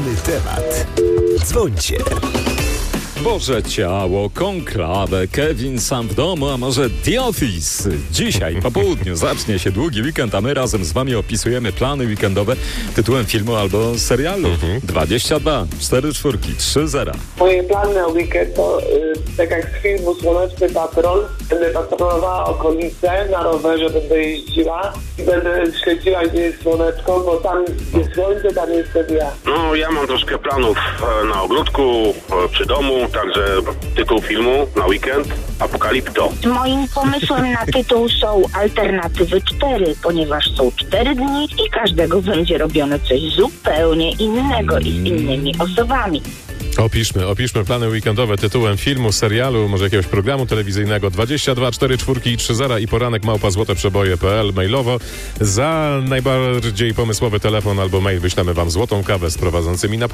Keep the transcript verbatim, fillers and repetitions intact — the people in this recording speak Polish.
Mamy temat. Dzwońcie. Boże ciało, konklawę, Kevin sam w domu, a może The Office. Dzisiaj po południu zacznie się długi weekend, a my razem z wami opisujemy plany weekendowe tytułem filmu albo serialu. Mhm. dwadzieścia dwa, cztery czwórki, trzy zera. Moje plany na weekend to, yy, tak jak z filmu Słoneczny Patrol, będę patrolowała okolice, na rowerze będę jeździła i będę śledziła, gdzie jest słoneczko, bo tam, gdzie słońce, tam jestem ja. No, ja mam troszkę planów e, na ogródku, e, przy domu, także tytuł filmu na weekend Apokalipto. Moim pomysłem na tytuł są Alternatywy cztery, ponieważ są cztery dni i każdego będzie robione coś zupełnie innego i z innymi osobami. Opiszmy, opiszmy plany weekendowe tytułem filmu, serialu, może jakiegoś programu telewizyjnego. dwadzieścia dwa, cztery czwórki i trzy zera i poranek małpa złote przeboje kropka p l mailowo. Za najbardziej pomysłowy telefon albo mail wyślemy wam złotą kawę z prowadzącymi na